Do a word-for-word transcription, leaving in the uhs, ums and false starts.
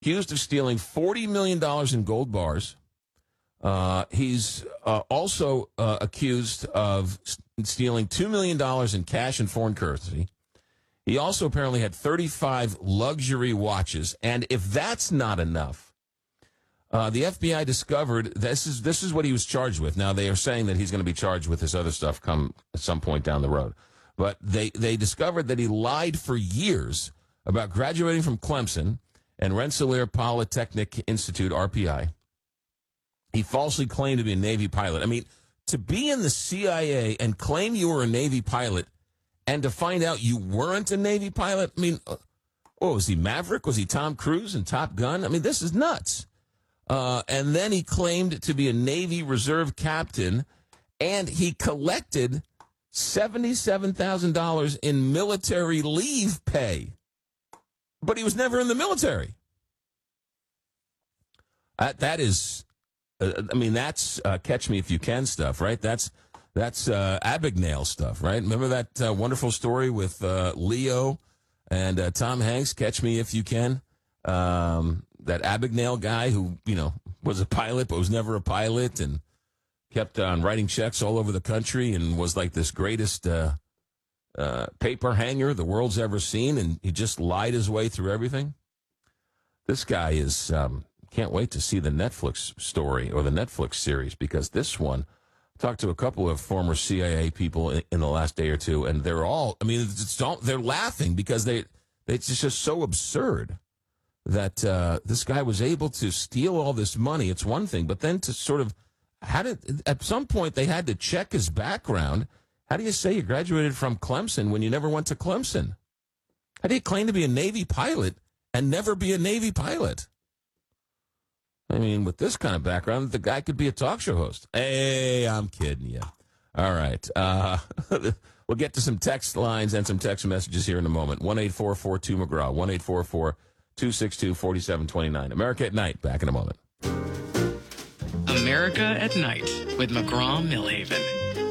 accused of stealing forty million dollars in gold bars. Uh, he's uh, also uh, accused of stealing two million dollars in cash and foreign currency. He also apparently had thirty-five luxury watches. And if that's not enough, uh, the F B I discovered this is this is what he was charged with. Now, they are saying that he's going to be charged with this other stuff come at some point down the road. But they, they discovered that he lied for years about graduating from Clemson and Rensselaer Polytechnic Institute, R P I. He falsely claimed to be a Navy pilot. I mean, to be in the C I A and claim you were a Navy pilot and to find out you weren't a Navy pilot, I mean, oh, was he Maverick? Was he Tom Cruise in Top Gun? I mean, this is nuts. Uh, and then he claimed to be a Navy Reserve captain, and he collected seventy-seven thousand dollars in military leave pay. But he was never in the military. That, that is, uh, I mean, that's uh, Catch Me If You Can stuff, right? That's that's uh, Abagnale stuff, right? Remember that uh, wonderful story with uh, Leo and uh, Tom Hanks, Catch Me If You Can? Um, that Abagnale guy who, you know, was a pilot but was never a pilot and kept on writing checks all over the country and was like this greatest uh, uh, paper hanger the world's ever seen, and he just lied his way through everything. This guy is, um, can't wait to see the Netflix story or the Netflix series, because this one, I talked to a couple of former C I A people in, in the last day or two, and they're all, I mean, it's, it's all, they're laughing because they, it's just so absurd that uh, this guy was able to steal all this money. It's one thing, but then to sort of, how did, at some point they had to check his background. How do you say you graduated from Clemson when you never went to Clemson? How do you claim to be a Navy pilot and never be a Navy pilot? I mean, with this kind of background, the guy could be a talk show host. Hey, I'm kidding you. All right. Uh, we'll get to some text lines and some text messages here in a moment. one eight four four two McGraw, one eight four four two six two four seven two nine. America at Night, back in a moment. America at Night with McGraw Millhaven.